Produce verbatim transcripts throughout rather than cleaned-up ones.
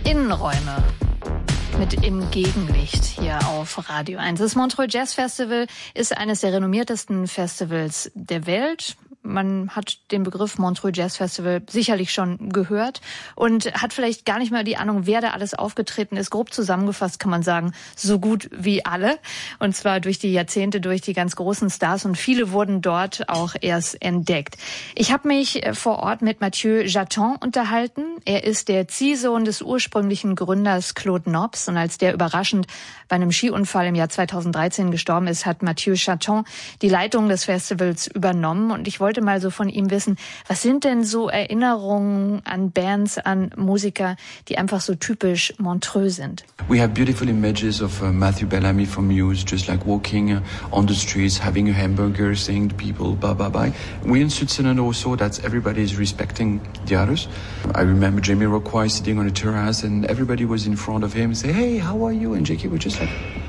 Innenräume mit Im Gegenlicht hier auf Radio eins. Das Montreux Jazz Festival ist eines der renommiertesten Festivals der Welt. Man hat den Begriff Montreux Jazz Festival sicherlich schon gehört und hat vielleicht gar nicht mehr die Ahnung, wer da alles aufgetreten ist. Grob zusammengefasst kann man sagen, so gut wie alle. Und zwar durch die Jahrzehnte, durch die ganz großen Stars. Und viele wurden dort auch erst entdeckt. Ich habe mich vor Ort mit Mathieu Jaton unterhalten. Er ist der Ziehsohn des ursprünglichen Gründers Claude Nobs. Und als der überraschend bei einem Skiunfall im Jahr zweitausenddreizehn gestorben ist, hat Mathieu Jaton die Leitung des Festivals übernommen. Und ich wollte mal so von ihm wissen, was sind denn so Erinnerungen an Bands, an Musiker, die einfach so typisch Montreux sind? We have beautiful images of uh, Matthew Bellamy from Muse, just like walking uh, on the streets, having a hamburger, saying to people bye bye bye. We in Switzerland also that everybody is respecting the others. I remember Jamiroquai sitting on a terrace and everybody was in front of him and say, hey, how are you? And J K was just like,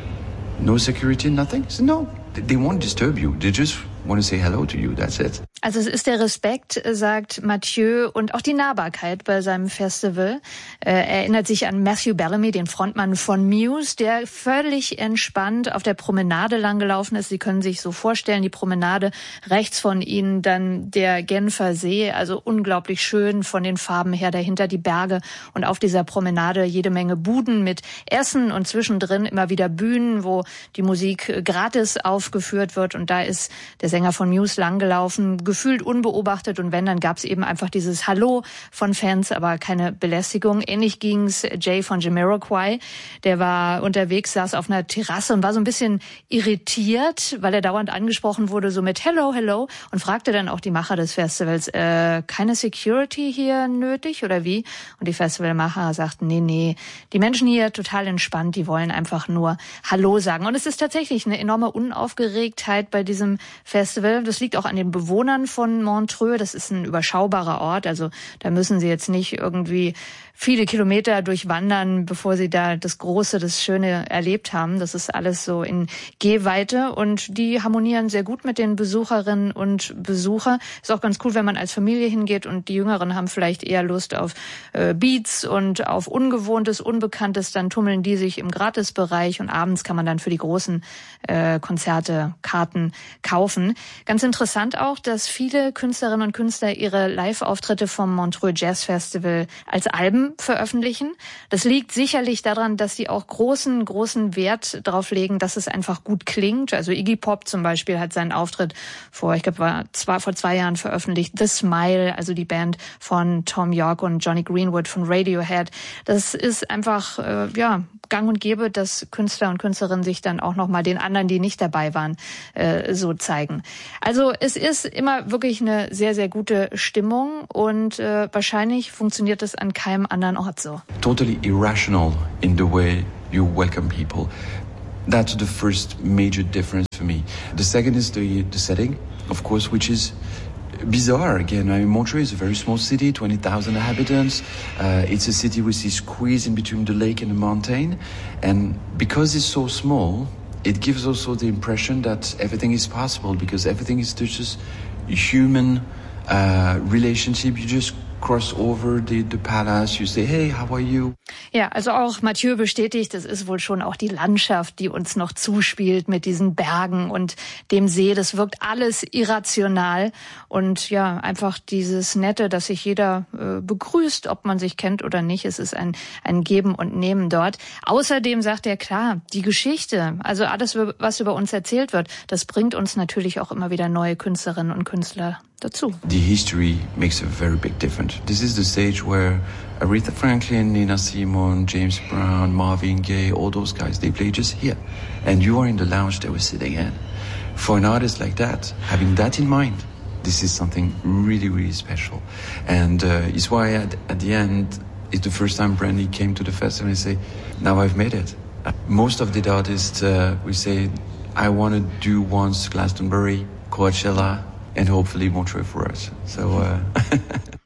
no security, nothing. So no, they won't disturb you. They just want to say hello to you, that's it. Also es ist der Respekt, sagt Mathieu, und auch die Nahbarkeit bei seinem Festival. Er erinnert sich an Matthew Bellamy, den Frontmann von Muse, der völlig entspannt auf der Promenade langgelaufen ist. Sie können sich so vorstellen, die Promenade rechts von ihnen, dann der Genfer See, also unglaublich schön von den Farben her, dahinter die Berge und auf dieser Promenade jede Menge Buden mit Essen und zwischendrin immer wieder Bühnen, wo die Musik gratis aufgeführt wird, und da ist der Sänger von Muse langgelaufen, gefühlt unbeobachtet, und wenn, dann gab es eben einfach dieses Hallo von Fans, aber keine Belästigung. Ähnlich ging's Jay von Jamiroquai, der war unterwegs, saß auf einer Terrasse und war so ein bisschen irritiert, weil er dauernd angesprochen wurde, so mit Hello, Hello, und fragte dann auch die Macher des Festivals, äh, keine Security hier nötig oder wie? Und die Festivalmacher sagten, nee, nee, die Menschen hier total entspannt, die wollen einfach nur Hallo sagen. Und es ist tatsächlich eine enorme Unaufgeregtheit bei diesem Festival. Das liegt auch an den Bewohnern von Montreux. Das ist ein überschaubarer Ort. Also da müssen Sie jetzt nicht irgendwie viele Kilometer durchwandern, bevor Sie da das Große, das Schöne erlebt haben. Das ist alles so in Gehweite, und die harmonieren sehr gut mit den Besucherinnen und Besuchern. Ist auch ganz cool, wenn man als Familie hingeht, und die Jüngeren haben vielleicht eher Lust auf äh, Beats und auf Ungewohntes, Unbekanntes. Dann tummeln die sich im Gratisbereich, und abends kann man dann für die großen äh, Konzerte Karten kaufen. Ganz interessant auch, dass viele Künstlerinnen und Künstler ihre Live-Auftritte vom Montreux Jazz Festival als Alben veröffentlichen. Das liegt sicherlich daran, dass sie auch großen, großen Wert darauf legen, dass es einfach gut klingt. Also Iggy Pop zum Beispiel hat seinen Auftritt vor, ich glaube, war zwei, vor zwei Jahren veröffentlicht. The Smile, also die Band von Tom York und Johnny Greenwood von Radiohead. Das ist einfach, äh, ja, gang und gäbe, dass Künstler und Künstlerinnen sich dann auch nochmal den anderen, die nicht dabei waren, äh, so zeigen. Also es ist immer wirklich eine sehr, sehr gute Stimmung, und äh, wahrscheinlich funktioniert es an keinem anderen Ort so. Totally irrational in the way you welcome people. That's the first major difference for me. The second is the, the setting, of course, which is bizarre again. I mean, Montreux is a very small city, twenty thousand inhabitants. Uh, it's a city which is squeezed in between the lake and the mountain. And because it's so small, it gives also the impression that everything is possible, because everything is just a human uh, relationship. You just cross over the, the palace, you say, hey, how are you? Ja, also auch Mathieu bestätigt, es ist wohl schon auch die Landschaft, die uns noch zuspielt mit diesen Bergen und dem See. Das wirkt alles irrational, und ja, einfach dieses Nette, dass sich jeder äh, begrüßt, ob man sich kennt oder nicht. Es ist ein, ein Geben und Nehmen dort. Außerdem sagt er, klar, die Geschichte, also alles, was über uns erzählt wird, das bringt uns natürlich auch immer wieder neue Künstlerinnen und Künstler dazu. The history makes a very big difference. This is the stage where Aretha Franklin, Nina Simone, James Brown, Marvin Gaye, all those guys, they play just here. And you are in the lounge they were sitting in. For an artist like that, having that in mind, this is something really, really special. And uh, it's why at, at the end, it's the first time Brandy came to the festival and say, now I've made it. Uh, most of the artists, uh, we say, I want to do once Glastonbury, Coachella, and hopefully Montreux for us. So, uh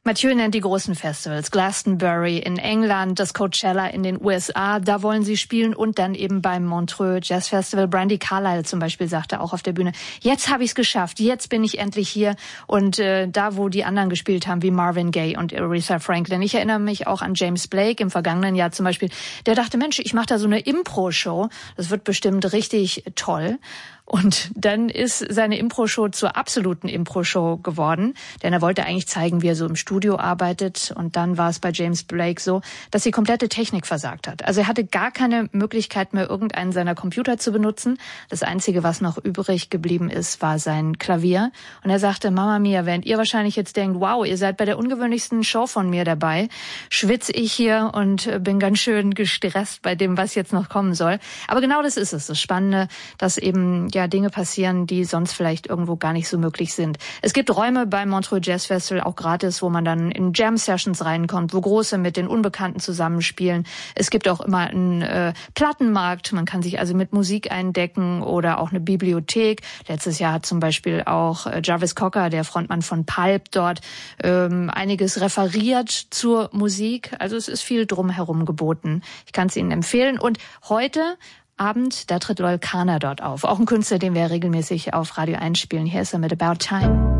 Mathieu nennt die großen Festivals, Glastonbury in England, das Coachella in den U S A, da wollen sie spielen und dann eben beim Montreux Jazz Festival. Brandi Carlile zum Beispiel sagte auch auf der Bühne, jetzt habe ich es geschafft, jetzt bin ich endlich hier und äh, da, wo die anderen gespielt haben, wie Marvin Gaye und Aretha Franklin. Ich erinnere mich auch an James Blake im vergangenen Jahr zum Beispiel, der dachte, Mensch, ich mache da so eine Impro-Show, das wird bestimmt richtig toll. Und dann ist seine Impro-Show zur absoluten Impro-Show geworden, denn er wollte eigentlich zeigen, wie er so im Studio arbeitet. Und dann war es bei James Blake so, dass die komplette Technik versagt hat. Also er hatte gar keine Möglichkeit mehr, irgendeinen seiner Computer zu benutzen. Das Einzige, was noch übrig geblieben ist, war sein Klavier. Und er sagte, Mama Mia, während ihr wahrscheinlich jetzt denkt, wow, ihr seid bei der ungewöhnlichsten Show von mir dabei, schwitze ich hier und bin ganz schön gestresst bei dem, was jetzt noch kommen soll. Aber genau das ist es, das Spannende, dass eben ja Dinge passieren, die sonst vielleicht irgendwo gar nicht so möglich sind. Es gibt Räume beim Montreux Jazz Festival, auch gratis, wo man dann in Jam-Sessions reinkommt, wo Große mit den Unbekannten zusammenspielen. Es gibt auch immer einen äh, Plattenmarkt, man kann sich also mit Musik eindecken oder auch eine Bibliothek. Letztes Jahr hat zum Beispiel auch äh, Jarvis Cocker, der Frontmann von Pulp, dort ähm, einiges referiert zur Musik. Also es ist viel drumherum geboten. Ich kann es Ihnen empfehlen. Und heute Abend, da tritt Loyle Carner dort auf. Auch ein Künstler, den wir regelmäßig auf Radio eins spielen. Hier ist er mit About Time.